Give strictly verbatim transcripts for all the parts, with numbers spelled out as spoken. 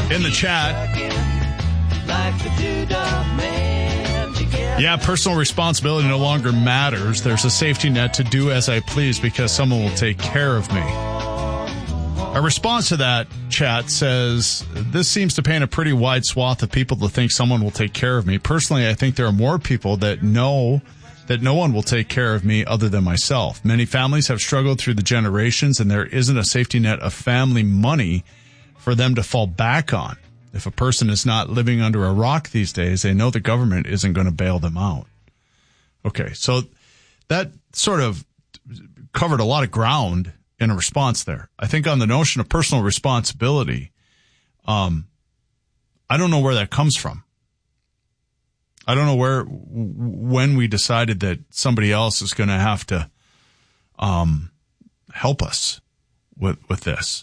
In the chat. Yeah, personal responsibility no longer matters. There's a safety net to do as I please because someone will take care of me. A response to that chat says, this seems to paint a pretty wide swath of people to think someone will take care of me. Personally, I think there are more people that know that no one will take care of me other than myself. Many families have struggled through the generations, and there isn't a safety net of family money for them to fall back on. If a person is not living under a rock these days, they know the government isn't going to bail them out. Okay, so that sort of covered a lot of ground in a response there. I think on the notion of personal responsibility, um, I don't know where that comes from. I don't know where, when we decided that somebody else is going to have to um, help us with with this.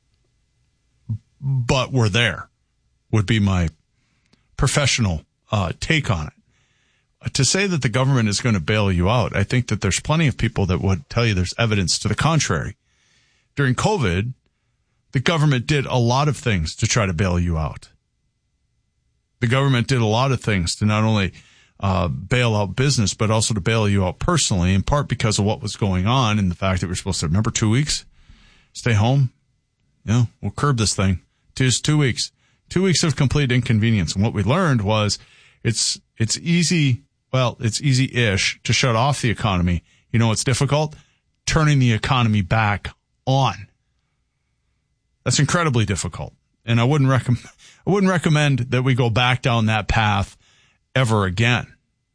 But we're there, would be my professional uh, take on it. To say that the government is going to bail you out, I think that there's plenty of people that would tell you there's evidence to the contrary. During COVID, the government did a lot of things to try to bail you out. The government did a lot of things to not only uh, bail out business, but also to bail you out personally, in part because of what was going on and the fact that we're supposed to, remember, two weeks? Stay home. You know, we'll curb this thing. Just two weeks. Two weeks of complete inconvenience. And what we learned was it's it's easy, well, it's easy-ish to shut off the economy. You know what's difficult? Turning the economy back on. That's incredibly difficult. And I wouldn't recommend I wouldn't recommend that we go back down that path ever again.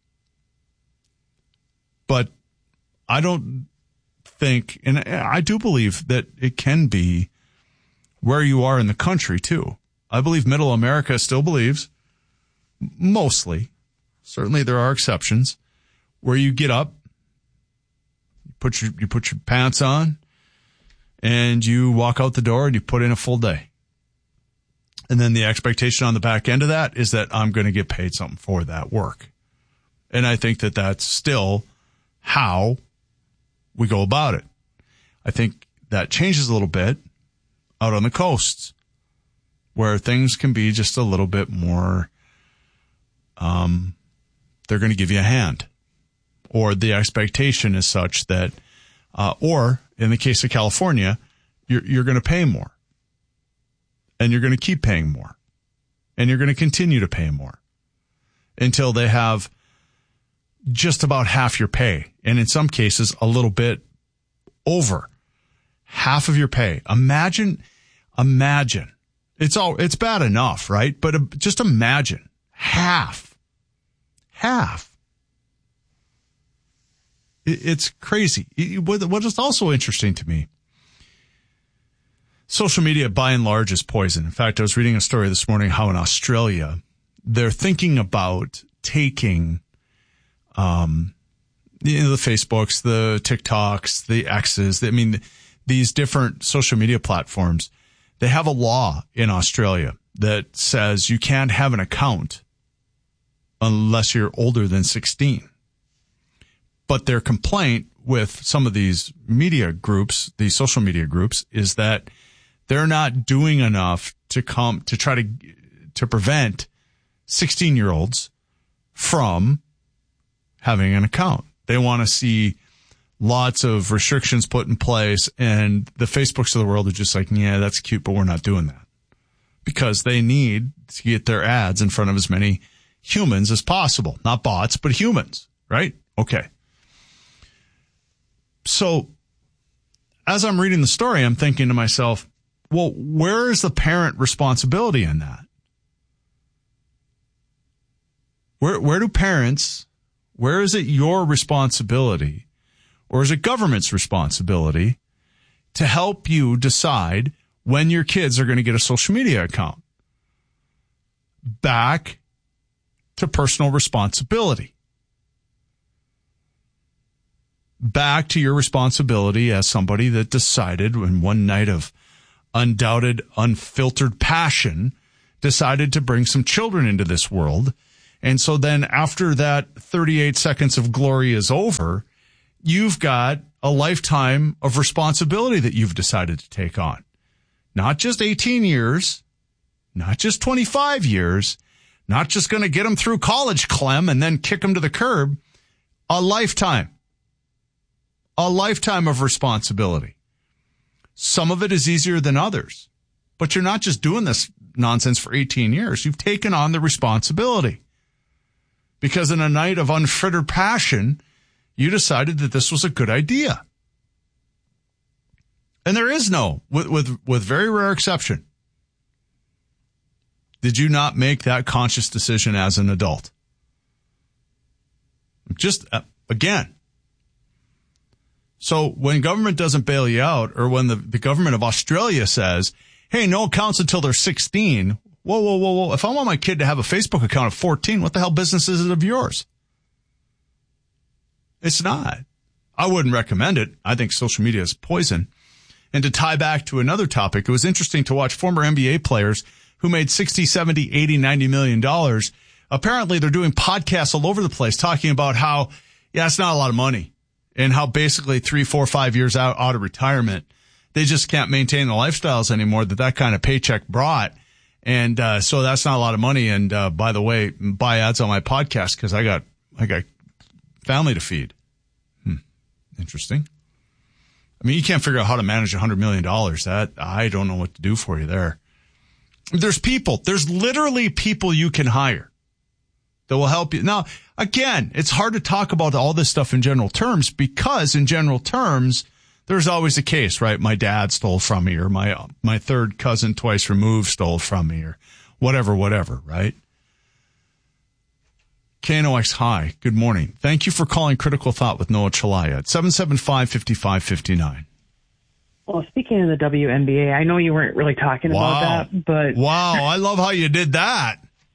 But I don't think, and I do believe that it can be where you are in the country too. I believe middle America still believes, mostly, certainly there are exceptions, where you get up, you put your, you put your pants on, and you walk out the door and you put in a full day. And then the expectation on the back end of that is that I'm going to get paid something for that work. And I think that that's still how we go about it. I think that changes a little bit out on the coasts, where things can be just a little bit more, um, they're going to give you a hand. Or the expectation is such that, uh, or in the case of California, you're, you're going to pay more. And you're going to keep paying more. And you're going to continue to pay more until they have just about half your pay. And in some cases, a little bit over half of your pay. Imagine, imagine. It's all, it's bad enough, right? But uh, just imagine half, half. It, it's crazy. It, what is also interesting to me, social media, by and large, is poison. In fact, I was reading a story this morning how in Australia, they're thinking about taking um, you know, the Facebooks, the TikToks, the X's. I mean, these different social media platforms. They have a law in Australia that says you can't have an account unless you're older than sixteen. But their complaint with some of these media groups, these social media groups, is that they're not doing enough to come to try to to prevent sixteen-year-olds from having an account. They want to see lots of restrictions put in place, and the Facebooks of the world are just like, yeah, that's cute, but we're not doing that. Because they need to get their ads in front of as many humans as possible. Not bots, but humans, right? Okay. So as I'm reading the story, I'm thinking to myself, well, where is the parent responsibility in that? Where where do parents, where is it your responsibility, or is it government's responsibility to help you decide when your kids are going to get a social media account? Back to personal responsibility. Back to your responsibility as somebody that decided in one night of undoubted, unfiltered passion, decided to bring some children into this world. And so then after that thirty-eight seconds of glory is over, you've got a lifetime of responsibility that you've decided to take on. Not just eighteen years, not just twenty-five years, not just going to get them through college, Clem, and then kick them to the curb, a lifetime, a lifetime of responsibility. Some of it is easier than others, but you're not just doing this nonsense for eighteen years. You've taken on the responsibility because in a night of unfrittered passion, you decided that this was a good idea. And there is no, with, with, with very rare exception, did you not make that conscious decision as an adult? Just, uh, again. So when government doesn't bail you out, or when the, the government of Australia says, hey, no accounts until they're sixteen, whoa, whoa, whoa, whoa. If I want my kid to have a Facebook account at fourteen, what the hell business is it of yours? It's not. I wouldn't recommend it. I think social media is poison. And to tie back to another topic, it was interesting to watch former N B A players who made sixty, seventy, eighty, ninety million dollars. Apparently they're doing podcasts all over the place talking about how, yeah, it's not a lot of money, and how basically three, four, five years out, out of retirement, they just can't maintain the lifestyles anymore that that kind of paycheck brought. And, uh, so that's not a lot of money. And, uh, by the way, buy ads on my podcast because I got, I got family to feed. Hmm. Interesting. I mean, you can't figure out how to manage a hundred million dollars. That, I don't know what to do for you there. There's people, there's literally people you can hire that will help you. Now, again, it's hard to talk about all this stuff in general terms because in general terms, there's always a case, right? My dad stole from me, or my, my third cousin twice removed stole from me, or whatever, whatever, right? K N O X, hi. Good morning. Thank you for calling Critical Thought with Noah Chelaya at seven seven five, five five five nine. Well, speaking of the W N B A, I know you weren't really talking wow. about that, but... Wow, I love how you did that.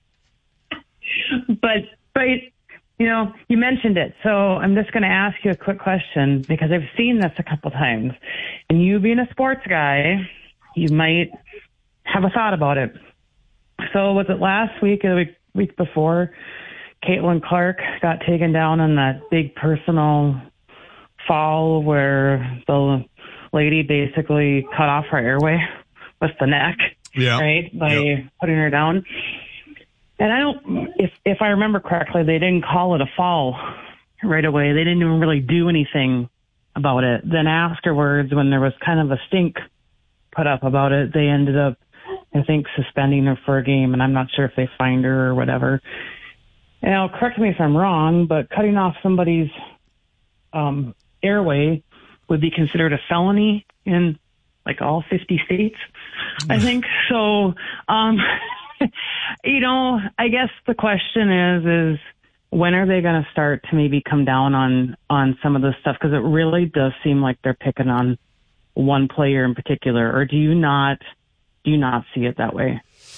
but, but, you know, you mentioned it, so I'm just going to ask you a quick question because I've seen this a couple times. And you being a sports guy, you might have a thought about it. So was it last week or the week, week before... Caitlin Clark got taken down in that big personal fall where the lady basically cut off her airway with the neck, yeah. right, by yep. putting her down. And I don't, if if I remember correctly, they didn't call it a fall right away. They didn't even really do anything about it. Then afterwards, when there was kind of a stink put up about it, they ended up, I think, suspending her for a game, and I'm not sure if they fined her or whatever. Now, correct me if I'm wrong, but cutting off somebody's um, airway would be considered a felony in, like, all fifty states, I think. So, um, you know, I guess the question is, is when are they going to start to maybe come down on, on some of this stuff? Because it really does seem like they're picking on one player in particular. Or do you not, do you not see it that way?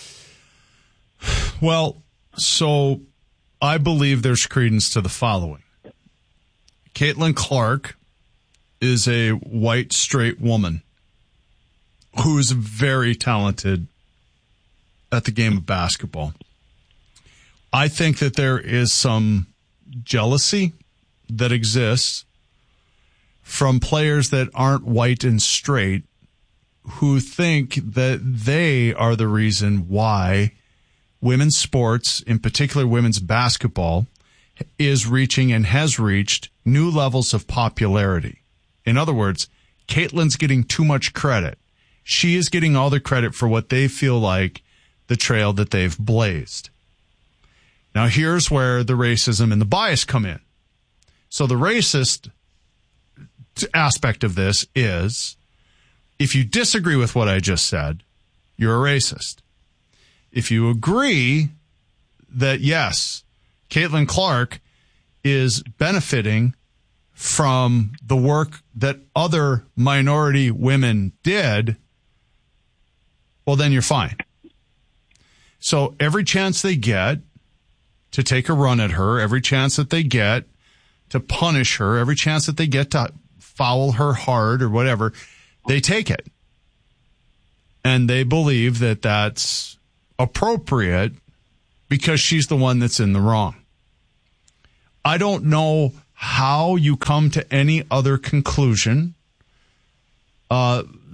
Well, so... I believe there's credence to the following. Caitlin Clark is a white, straight woman who is very talented at the game of basketball. I think that there is some jealousy that exists from players that aren't white and straight who think that they are the reason why women's sports, in particular women's basketball, is reaching and has reached new levels of popularity. In other words, Caitlin's getting too much credit. She is getting all the credit for what they feel like the trail that they've blazed. Now, here's where the racism and the bias come in. So the racist aspect of this is, if you disagree with what I just said, you're a racist. If you agree that, yes, Caitlin Clark is benefiting from the work that other minority women did, well, then you're fine. So every chance they get to take a run at her, every chance that they get to punish her, every chance that they get to foul her hard or whatever, they take it. And they believe that that's appropriate because she's the one that's in the wrong. I don't know how you come to any other conclusion uh,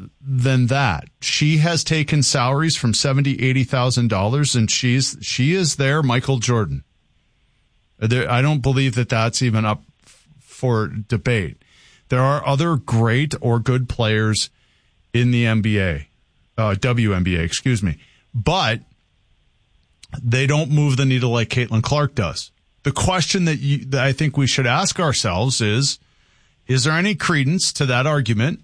than that. She has taken salaries from seventy, eighty thousand dollars, and she's she is their Michael Jordan. There, I don't believe that that's even up for debate. There are other great or good players in the N B A, uh, W N B A, excuse me, but they don't move the needle like Caitlin Clark does. The question that, you, that I think we should ask ourselves is, is there any credence to that argument?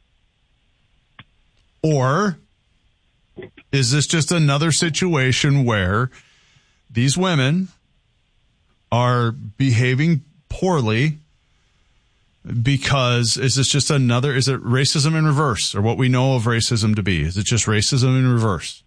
Or is this just another situation where these women are behaving poorly because is this just another, is it racism in reverse, or what we know of racism to be? Is it just racism in reverse?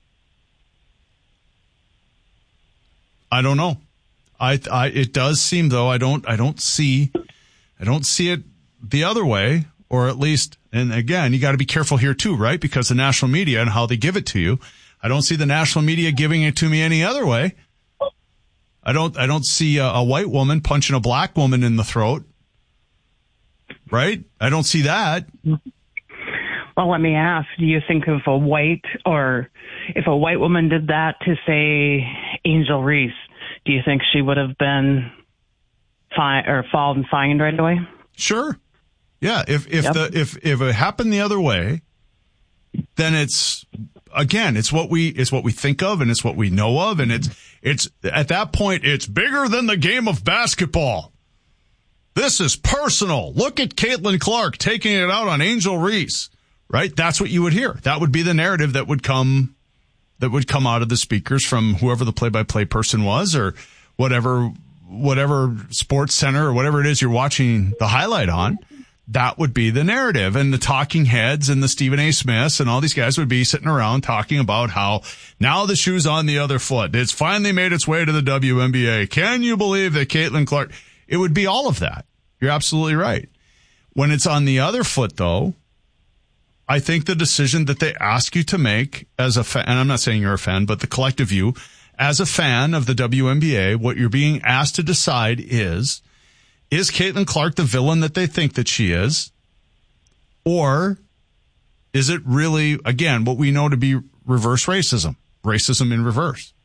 I don't know. I, I, it does seem though, I don't, I don't see, I don't see it the other way, or at least, and again, you got to be careful here too, right? Because the national media and how they give it to you, I don't see the national media giving it to me any other way. I don't, I don't see a, a white woman punching a black woman in the throat, right? I don't see that. Well, let me ask, do you think if a white or if a white woman did that to, say, Angel Reese, do you think she would have been fine or fallen fined right away? Sure. Yeah. If, if yep. the, if, if it happened the other way, then it's, again, it's what we, it's what we think of and it's what we know of. And it's, it's at that point, it's bigger than the game of basketball. This is personal. Look at Caitlin Clark taking it out on Angel Reese, right? That's what you would hear. That would be the narrative that would come, that would come out of the speakers from whoever the play-by-play person was, or whatever, whatever sports center or whatever it is you're watching the highlight on. That would be the narrative. And the talking heads and the Stephen A. Smiths and all these guys would be sitting around talking about how now the shoe's on the other foot. It's finally made its way to the W N B A. Can you believe that Caitlin Clark? It would be all of that. You're absolutely right. When it's on the other foot, though, I think the decision that they ask you to make as a fan, and I'm not saying you're a fan, but the collective you, as a fan of the W N B A, what you're being asked to decide is, is Caitlin Clark the villain that they think that she is? Or is it really, again, what we know to be reverse racism, racism in reverse?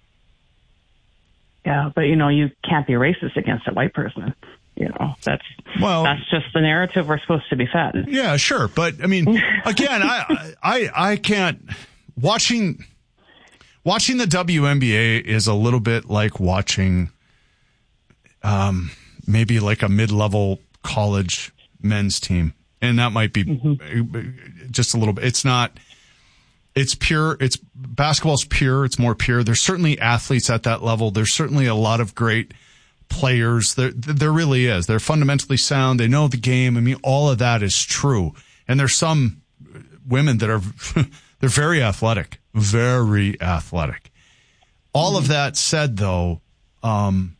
Yeah, but, you know, you can't be racist against a white person. You know, that's well, that's just the narrative we're supposed to be fed. Yeah, sure. But, I mean, again, I, I, I can't, watching, watching the W N B A is a little bit like watching, um, maybe like a mid-level college men's team. And that might be mm-hmm. just a little bit. It's not, it's pure. It's basketball's pure. It's more pure. There's certainly athletes at that level. There's certainly a lot of great players. There, there really is. They're fundamentally sound. They know the game. I mean, all of that is true. And there's some women that are, they're very athletic, very athletic. All mm-hmm. of that said, though, um,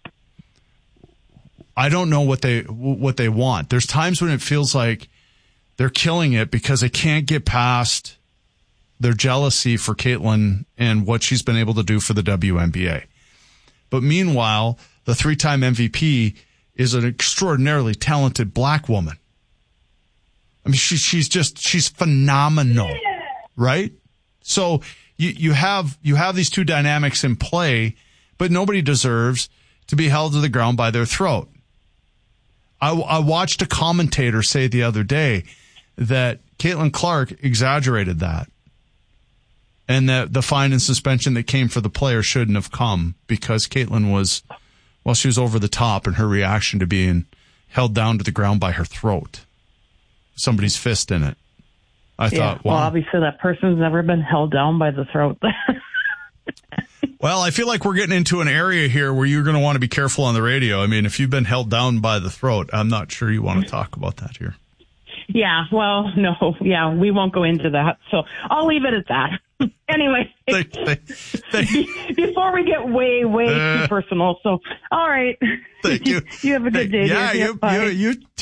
I don't know what they, what they want. There's times when it feels like they're killing it because they can't get past their jealousy for Caitlin and what she's been able to do for the W N B A. But meanwhile, the three-time M V P is an extraordinarily talented black woman. I mean, she, she's just, she's phenomenal, right? So you, you have, you have these two dynamics in play, but nobody deserves to be held to the ground by their throat. I, I watched a commentator say the other day that Caitlin Clark exaggerated that, and that the fine and suspension that came for the player shouldn't have come because Caitlin was, well, she was over the top in her reaction to being held down to the ground by her throat. Somebody's fist in it. I yeah, thought, wow. Well, obviously that person's never been held down by the throat. Well, I feel like we're getting into an area here where you're going to want to be careful on the radio. I mean, if you've been held down by the throat, I'm not sure you want to talk about that here. Yeah, well, no, yeah, we won't go into that. So I'll leave it at that. Anyway, they, they, they, before we get way, way uh, too personal. So, all right. Thank you. You have a good they, day. Yeah, you, you, you, you,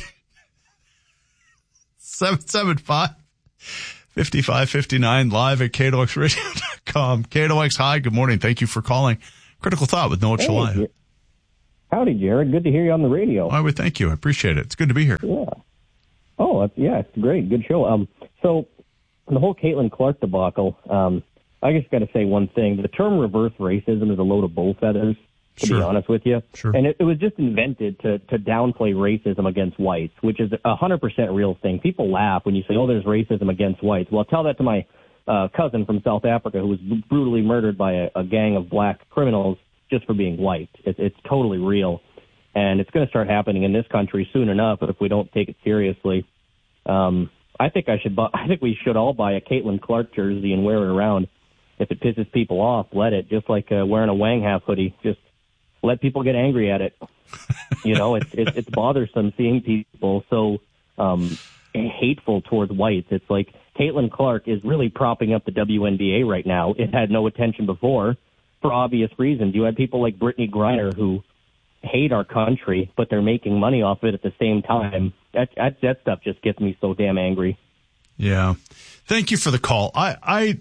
seven seven five, five five five nine, live at K T O X radio dot com. K T O X, hi, good morning. Thank you for calling. Critical Thought with Noah Chalai. Hey, howdy, Jared. Good to hear you on the radio. I would thank you. I appreciate it. It's good to be here. Yeah. Oh, yeah, it's great. Good show. Um, so the whole Caitlin Clark debacle, um, I just got to say one thing. The term reverse racism is a load of bull feathers, to Sure. be honest with you. Sure. And it, it was just invented to, to downplay racism against whites, which is a one hundred percent real thing. People laugh when you say, oh, there's racism against whites. Well, tell that to my uh, cousin from South Africa who was brutally murdered by a, a gang of black criminals just for being white. It, it's totally real. And it's going to start happening in this country soon enough if we don't take it seriously. Um, I think I should. Buy, I think we should all buy a Caitlin Clark jersey and wear it around. If it pisses people off, let it. Just like uh, wearing a Wang Half hoodie. Just let people get angry at it. You know, it's it's, it's bothersome seeing people so um, hateful towards whites. It's like Caitlin Clark is really propping up the W N B A right now. It had no attention before for obvious reasons. You had people like Brittany Griner who hate our country, but they're making money off it at the same time. That, that, that stuff just gets me so damn angry. Yeah. Thank you for the call. I, I,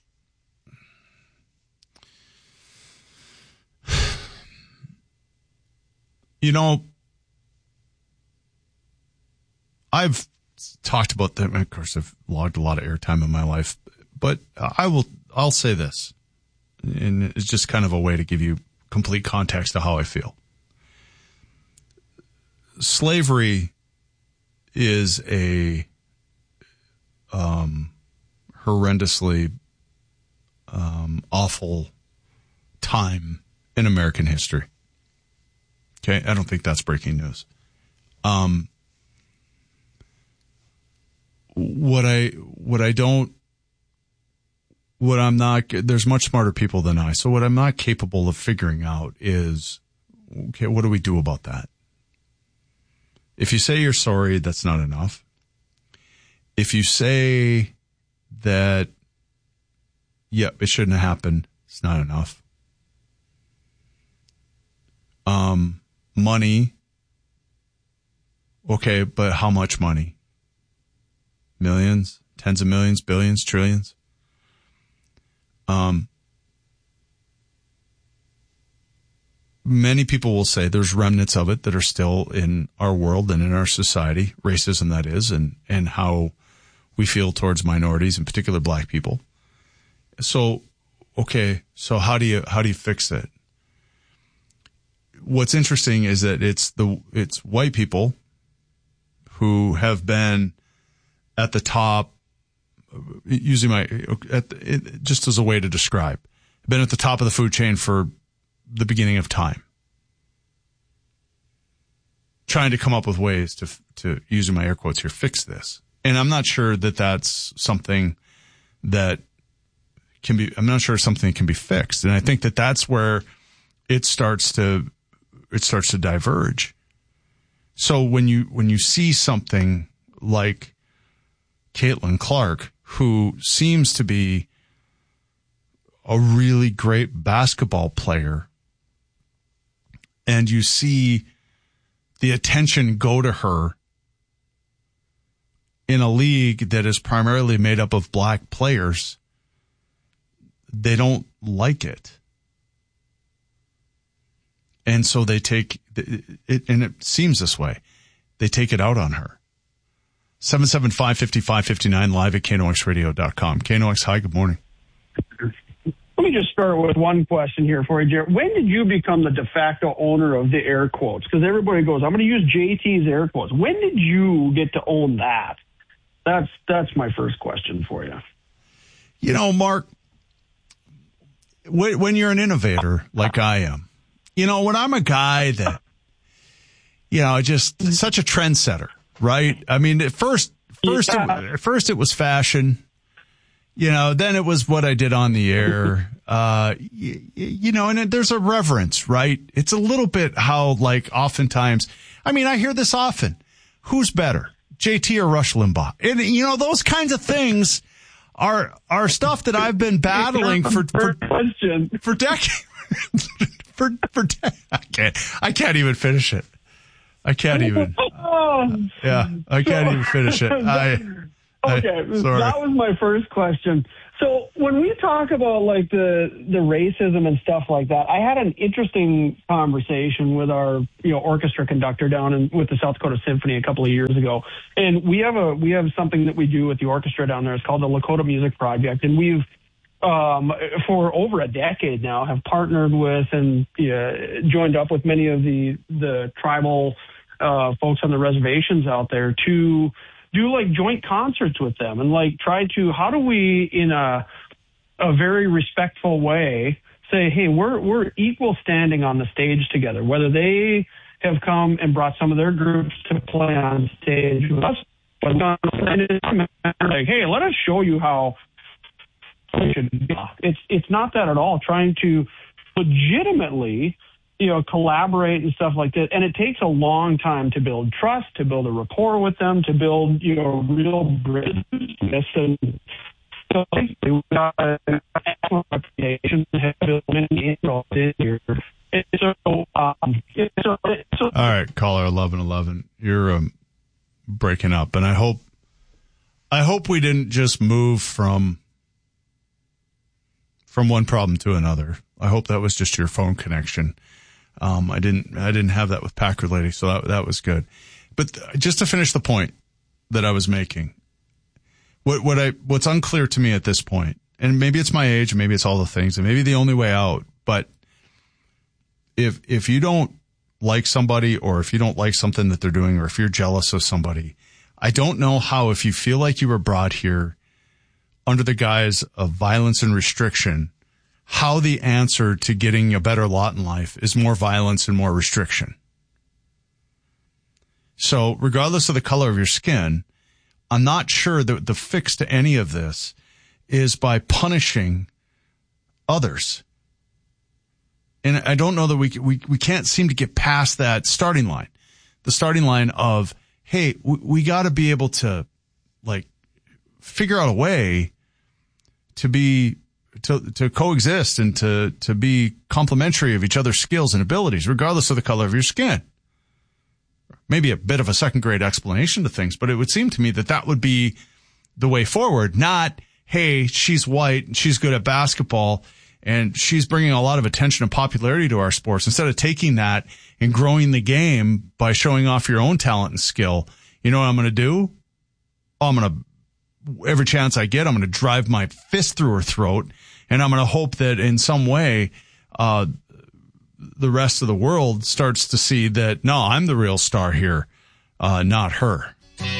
you know, I've talked about that. Of course, I've logged a lot of airtime in my life, but I will, I'll say this, and it's just kind of a way to give you complete context to how I feel. Slavery is a um, horrendously um, awful time in American history. Okay, I don't think that's breaking news. Um, what I what I don't what I'm not there's much smarter people than I. So what I'm not capable of figuring out is, okay, what do we do about that? If you say you're sorry, that's not enough. If you say that, yep, it shouldn't have happened, it's not enough. Um, money. Okay, but how much money? Millions, tens of millions, billions, trillions? Um, Many people will say there's remnants of it that are still in our world and in our society, racism that is, and, and how we feel towards minorities, in particular black people. So, okay, so how do you how do you fix it? What's interesting is that it's the it's white people who have been at the top, using my at the, it, just as a way to describe, been at the top of the food chain for the beginning of time, trying to come up with ways to, to using my air quotes here, fix this. And I'm not sure that that's something that can be, I'm not sure something can be fixed. And I think that that's where it starts to, it starts to diverge. So when you, when you see something like Caitlin Clark, who seems to be a really great basketball player, and you see the attention go to her in a league that is primarily made up of black players, they don't like it. And so they take it, and it seems this way, they take it out on her. seven seven five, five five five nine, live at K N O X radio dot com. K N O X, hi, good morning. Let me just start with one question here for you, Jared. When did you become the de facto owner of the air quotes? Because everybody goes, I'm going to use J T's air quotes. When did you get to own that? That's that's my first question for you. You know, Mark, when you're an innovator like I am, you know, when I'm a guy that, you know, just such a trendsetter, right? I mean, at first, first, yeah. it, at first it was fashion. You know, then it was what I did on the air, uh, you, you know, and it, there's a reverence, right? It's a little bit how, like, oftentimes, I mean, I hear this often. Who's better, J T or Rush Limbaugh? And, you know, those kinds of things are, are stuff that I've been battling for, for, for decades. for, for, de- I can't, I can't even finish it. I can't even. Yeah, I can't even finish it. I, Okay, I, sorry. That was my first question. So when we talk about like the the racism and stuff like that, I had an interesting conversation with our you know orchestra conductor down in with the South Dakota Symphony a couple of years ago, and we have a we have something that we do with the orchestra down there. It's called the Lakota Music Project, and we've um, for over a decade now have partnered with and uh, joined up with many of the the tribal uh, folks on the reservations out there to do like joint concerts with them and like try to, how do we in a, a very respectful way say, hey, we're, we're equal standing on the stage together, whether they have come and brought some of their groups to play on stage with us, but not like, hey, let us show you how it should be. It's, it's not that at all. Trying to legitimately, you know, collaborate and stuff like that. And it takes a long time to build trust, to build a rapport with them, to build, you know, real business. And so we got an excellent reputation to have built many intros in here. And so, um, so, so, all right, caller eleven eleven, you're um, breaking up. And I hope, I hope we didn't just move from, from one problem to another. I hope that was just your phone connection. Um, I didn't, I didn't have that with Packer Lady, so that, that was good. But th- just to finish the point that I was making, what, what I, what's unclear to me at this point, and maybe it's my age, maybe it's all the things, and maybe the only way out, but if, if you don't like somebody, or if you don't like something that they're doing, or if you're jealous of somebody, I don't know how, if you feel like you were brought here under the guise of violence and restriction, how the answer to getting a better lot in life is more violence and more restriction. So regardless of the color of your skin, I'm not sure that the fix to any of this is by punishing others. And I don't know that we, we, we can't seem to get past that starting line, the starting line of, hey, we, we got to be able to like figure out a way to be, to, to coexist and to, to be complementary of each other's skills and abilities, regardless of the color of your skin. Maybe a bit of a second grade explanation to things, but it would seem to me that that would be the way forward. Not, hey, she's white and she's good at basketball and she's bringing a lot of attention and popularity to our sports. Instead of taking that and growing the game by showing off your own talent and skill, you know what I'm going to do? Oh, I'm going to, every chance I get, I'm going to drive my fist through her throat. And I'm going to hope that in some way, uh, the rest of the world starts to see that, no, I'm the real star here, uh, not her.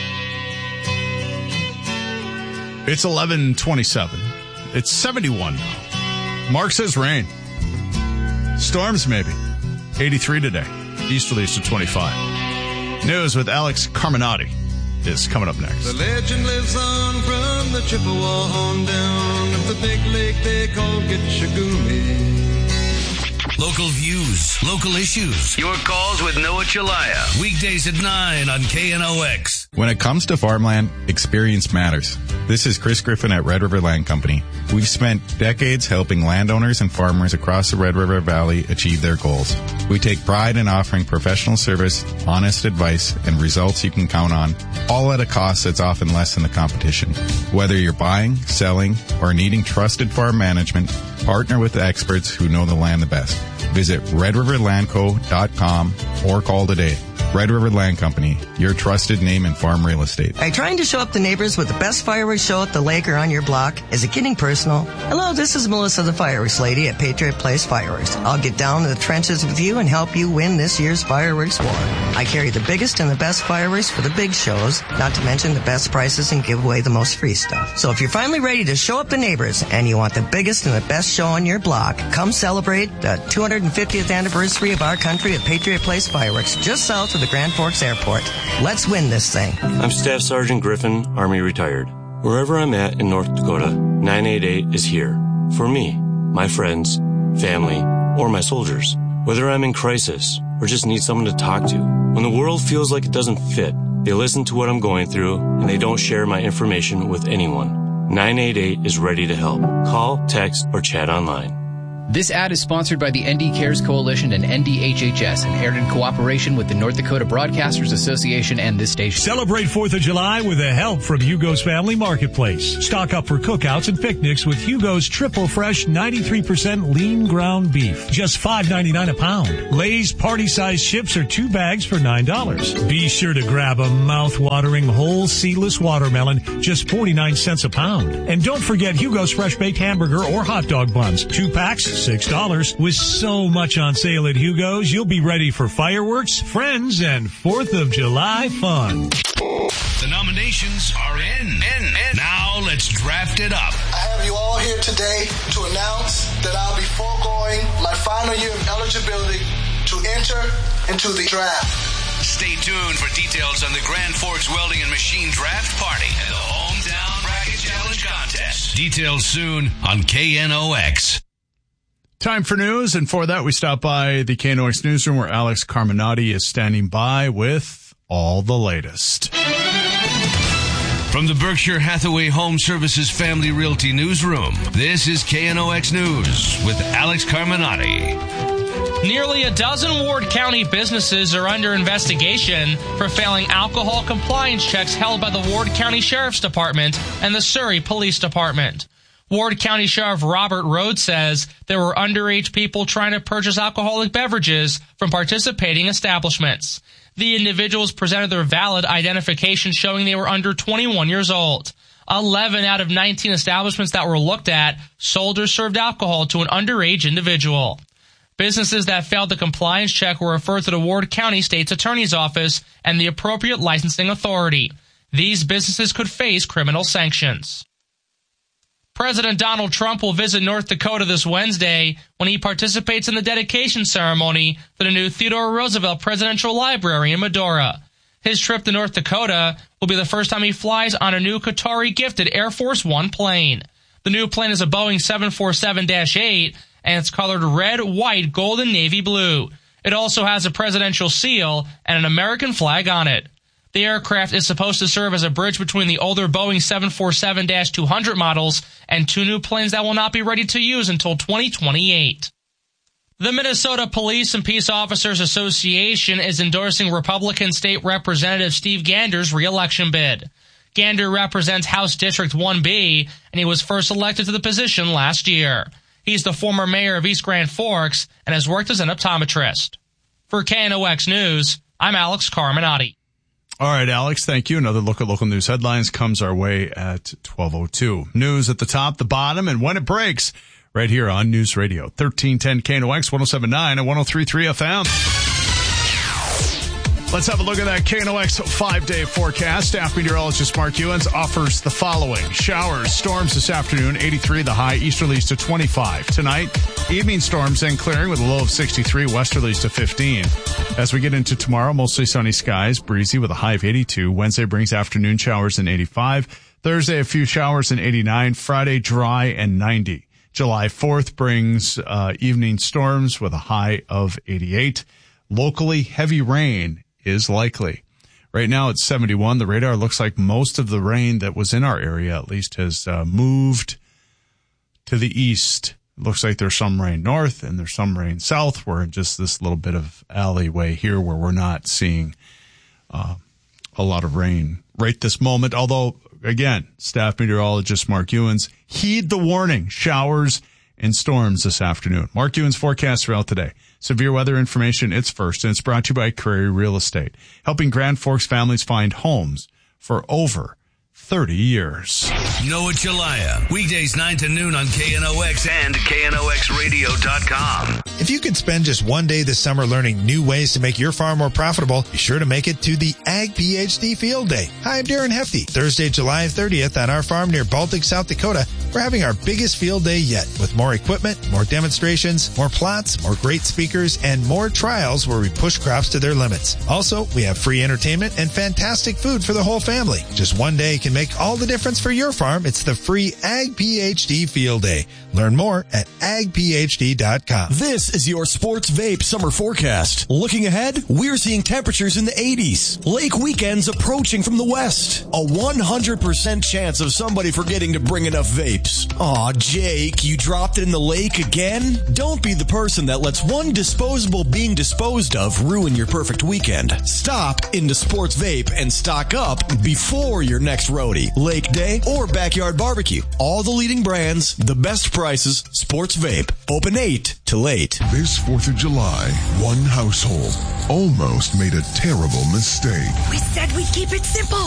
It's eleven twenty-seven. It's seventy-one now. Mark says rain. Storms maybe. eighty-three today. Easterlies to twenty-five. News with Alex Carminati is coming up next. The legend lives on from the Chippewa on down of the big lake they call Gitchagumi. Local views, local issues. Your calls with Noah Chalaya. Weekdays at nine on K N O X. When it comes to farmland, experience matters. This is Chris Griffin at Red River Land Company. We've spent decades helping landowners and farmers across the Red River Valley achieve their goals. We take pride in offering professional service, honest advice, and results you can count on, all at a cost that's often less than the competition. Whether you're buying, selling, or needing trusted farm management, partner with the experts who know the land the best. Visit red river land co dot com or call today. Red River Land Company, your trusted name in farm real estate. Are you trying to show up the neighbors with the best fireworks show at the lake or on your block? Is it getting personal? Hello, this is Melissa the Fireworks Lady at Patriot Place Fireworks. I'll get down to the trenches with you and help you win this year's fireworks war. I carry the biggest and the best fireworks for the big shows, not to mention the best prices and give away the most free stuff. So if you're finally ready to show up the neighbors and you want the biggest and the best show on your block, come celebrate the two hundred fiftieth anniversary of our country at Patriot Place Fireworks, just south of the Grand Forks Airport. Let's win this thing. I'm Staff Sergeant Griffin, Army retired. Wherever I'm at in North Dakota, nine eight eight is here. For me, my friends, family, or my soldiers. Whether I'm in crisis or just need someone to talk to. When the world feels like it doesn't fit, they listen to what I'm going through and they don't share my information with anyone. nine eight eight is ready to help. Call, text, or chat online. This ad is sponsored by the N D Cares Coalition and N D H H S and aired in cooperation with the North Dakota Broadcasters Association and this station. Celebrate fourth of July with the help from Hugo's Family Marketplace. Stock up for cookouts and picnics with Hugo's Triple Fresh ninety-three percent lean ground beef. Just five ninety-nine a pound. Lay's party-sized chips are two bags for nine dollars. Be sure to grab a mouth-watering whole seedless watermelon, just forty-nine cents a pound. And don't forget Hugo's Fresh Baked Hamburger or hot dog buns. Two packs, six dollars. With so much on sale at Hugo's, you'll be ready for fireworks, friends, and fourth of July fun. The nominations are in. in, in. Now let's draft it up. I have you all here today to announce that I'll be foregoing my final year of eligibility to enter into the draft. Stay tuned for details on the Grand Forks Welding and Machine Draft Party and the Hometown Bracket Challenge Contest. Details soon on K N O X. Time for news, and for that we stop by the K N O X newsroom where Alex Carminati is standing by with all the latest. From the Berkshire Hathaway Home Services Family Realty Newsroom, this is K N O X News with Alex Carminati. Nearly a dozen Ward County businesses are under investigation for failing alcohol compliance checks held by the Ward County Sheriff's Department and the Surrey Police Department. Ward County Sheriff Robert Rhodes says there were underage people trying to purchase alcoholic beverages from participating establishments. The individuals presented their valid identification showing they were under twenty-one years old. eleven out of nineteen establishments that were looked at sold or served alcohol to an underage individual. Businesses that failed the compliance check were referred to the Ward County State's Attorney's Office and the appropriate licensing authority. These businesses could face criminal sanctions. President Donald Trump will visit North Dakota this Wednesday when he participates in the dedication ceremony for the new Theodore Roosevelt Presidential Library in Medora. His trip to North Dakota will be the first time he flies on a new Qatari-gifted Air Force One plane. The new plane is a Boeing seven forty-seven dash eight, and it's colored red, white, gold, and navy blue. It also has a presidential seal and an American flag on it. The aircraft is supposed to serve as a bridge between the older Boeing seven forty-seven dash two hundred models and two new planes that will not be ready to use until twenty twenty-eight. The Minnesota Police and Peace Officers Association is endorsing Republican State Representative Steve Gander's re-election bid. Gander represents House District one B, and he was first elected to the position last year. He's the former mayor of East Grand Forks and has worked as an optometrist. For K N O X News, I'm Alex Carminati. All right, Alex, thank you. Another look at local news headlines comes our way at twelve oh two. News at the top, the bottom, and when it breaks, right here on News Radio. thirteen ten K N O X, one oh seven point nine and one oh three point three F M. Let's have a look at that K N O X five-day forecast. Staff meteorologist Mark Ewens offers the following. Showers, storms this afternoon, eighty-three the high, easterlies to twenty-five. Tonight, evening storms then clearing with a low of sixty-three, westerlies to fifteen. As we get into tomorrow, mostly sunny skies, breezy with a high of eighty-two. Wednesday brings afternoon showers in eighty-five. Thursday, a few showers in eighty-nine. Friday, dry and ninety. July fourth brings uh, evening storms with a high of eighty-eight. Locally, heavy rain is likely. Right now it's seventy-one. The radar looks like most of the rain that was in our area at least has uh, moved to the east. It looks like there's some rain north and there's some rain south. We're in just this little bit of alleyway here where we're not seeing uh, a lot of rain right this moment. Although, again, staff meteorologist Mark Ewens, heed the warning, showers and storms this afternoon. Mark Ewens forecast throughout the day. Severe weather information, it's first, and it's brought to you by Curry Real Estate, helping Grand Forks families find homes for over thirty years. Noah Chalaya, weekdays nine to noon on K N O X and K N O X radio dot com. If you could spend just one day this summer learning new ways to make your farm more profitable, be sure to make it to the Ag PhD Field Day. Hi, I'm Darren Hefty. Thursday, July thirtieth on our farm near Baltic, South Dakota, we're having our biggest field day yet with more equipment, more demonstrations, more plots, more great speakers, and more trials where we push crops to their limits. Also, we have free entertainment and fantastic food for the whole family. Just one day can make all the difference for your farm. It's the free Ag PhD Field Day. Learn more at ag p h d dot com. This is your Sports Vape summer forecast. Looking ahead, we're seeing temperatures in the eighties. Lake weekends approaching from the west. A one hundred percent chance of somebody forgetting to bring enough vape. Vapes. Aw, Jake, you dropped it in the lake again? Don't be the person that lets one disposable being disposed of ruin your perfect weekend. Stop into Sports Vape and stock up before your next roadie, lake day, or backyard barbecue. All the leading brands, the best prices, Sports Vape. Open eight to late. This fourth of July, one household almost made a terrible mistake. We said we'd keep it simple.